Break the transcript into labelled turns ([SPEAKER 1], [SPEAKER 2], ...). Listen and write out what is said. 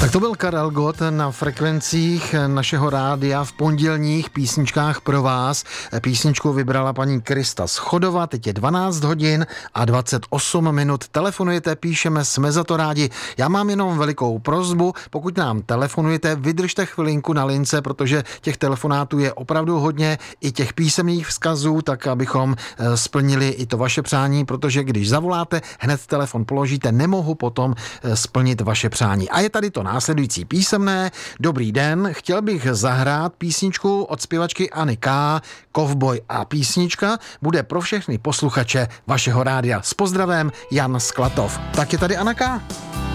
[SPEAKER 1] Tak to byl Karel Gott na frekvencích našeho rádia v pondělních písničkách pro vás. Písničku vybrala paní Krista Schodová, teď je 12 hodin a 28 minut. Telefonujete, píšeme, jsme za to rádi. Já mám jenom velikou prosbu, pokud nám telefonujete, vydržte chvilinku na lince, protože těch telefonátů je opravdu hodně, i těch písemných vzkazů, tak abychom splnili i to vaše přání, protože když zavoláte, hned telefon položíte, nemohu potom splnit vaše přání. A je tady to následující písemné. Dobrý den, chtěl bych zahrát písničku od zpěvačky Anny K. Kovboj a písnička bude pro všechny posluchače vašeho rádia. S pozdravem, Jan Sklatov. Tak je tady Anna K.